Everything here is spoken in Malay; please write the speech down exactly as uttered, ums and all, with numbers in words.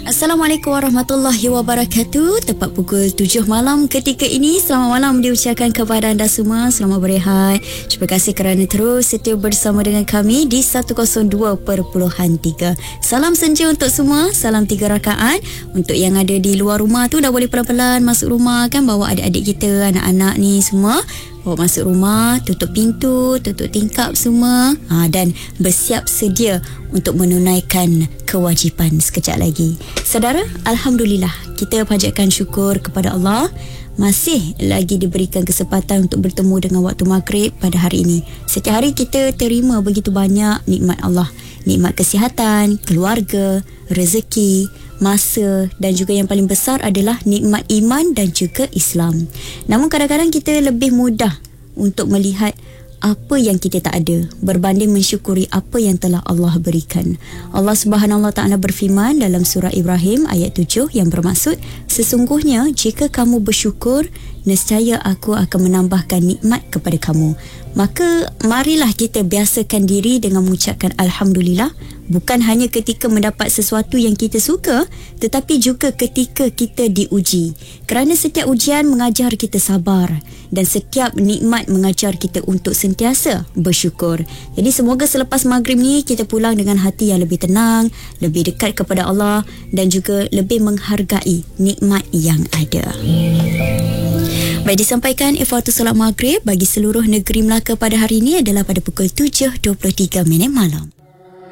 Assalamualaikum warahmatullahi wabarakatuh. Tepat pukul tujuh malam ketika ini. Selamat malam diucapkan kepada anda semua. Selamat berehat. Terima kasih kerana terus setia bersama dengan kami di seratus dua perpuluhan tiga. Salam senja untuk semua. Salam tiga rakaat. Untuk yang ada di luar rumah tu dah boleh pelan-pelan masuk rumah kan. Bawa adik-adik kita, anak-anak ni semua. Bawa masuk rumah, tutup pintu, tutup tingkap semua, ha, dan bersiap sedia untuk menunaikan kewajipan sekejap lagi. Saudara, Alhamdulillah, kita panjatkan syukur kepada Allah masih lagi diberikan kesempatan untuk bertemu dengan waktu maghrib pada hari ini. Setiap hari kita terima begitu banyak nikmat Allah. Nikmat kesihatan, keluarga, rezeki, masa, dan juga yang paling besar adalah nikmat iman dan juga Islam. Namun kadang-kadang kita lebih mudah untuk melihat apa yang kita tak ada berbanding mensyukuri apa yang telah Allah berikan. Allah Subhanahu Wa Taala berfirman dalam surah Ibrahim ayat tujuh yang bermaksud, sesungguhnya jika kamu bersyukur, nescaya aku akan menambahkan nikmat kepada kamu. Maka marilah kita biasakan diri dengan mengucapkan Alhamdulillah, bukan hanya ketika mendapat sesuatu yang kita suka, tetapi juga ketika kita diuji. Kerana setiap ujian mengajar kita sabar dan setiap nikmat mengajar kita untuk sentiasa bersyukur. Jadi semoga selepas maghrib ni kita pulang dengan hati yang lebih tenang, lebih dekat kepada Allah dan juga lebih menghargai nikmat yang ada. Baik, disampaikan Ifatu Solat Maghrib bagi seluruh negeri Melaka pada hari ini adalah pada pukul tujuh dua puluh tiga minit malam.